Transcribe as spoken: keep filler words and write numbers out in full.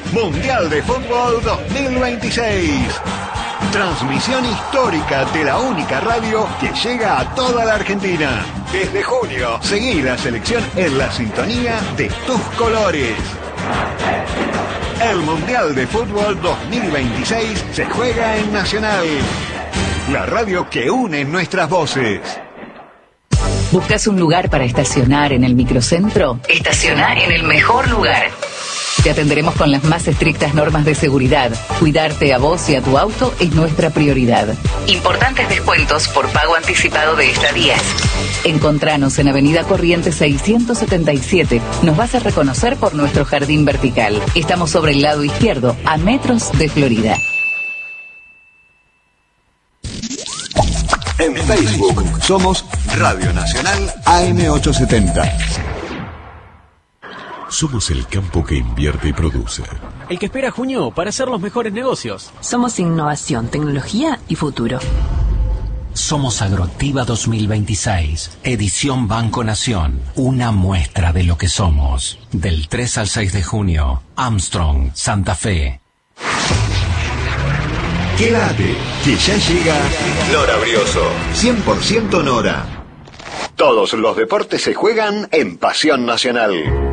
Mundial de Fútbol dos mil veintiséis. Transmisión histórica de la única radio que llega a toda la Argentina. Desde junio, seguí la selección en la sintonía de tus colores. El Mundial de Fútbol dos mil veintiséis se juega en Nacional, la radio que une nuestras voces. ¿Buscas un lugar para estacionar en el microcentro? Estacionar en el mejor lugar. Te atenderemos con las más estrictas normas de seguridad. Cuidarte a vos y a tu auto es nuestra prioridad. Importantes descuentos por pago anticipado de estadías. Encontranos en Avenida Corrientes seiscientos setenta y siete. Nos vas a reconocer por nuestro jardín vertical. Estamos sobre el lado izquierdo, a metros de Florida. En Facebook somos Radio Nacional A M ochocientos setenta. Somos el campo que invierte y produce. El que espera junio para hacer los mejores negocios. Somos innovación, tecnología y futuro. Somos Agroactiva dos mil veintiséis, edición Banco Nación, una muestra de lo que somos. Del tres al seis de junio, Armstrong, Santa Fe. Quédate, que ya llega Nora Brioso, cien por ciento Nora. Todos los deportes se juegan en Pasión Nacional.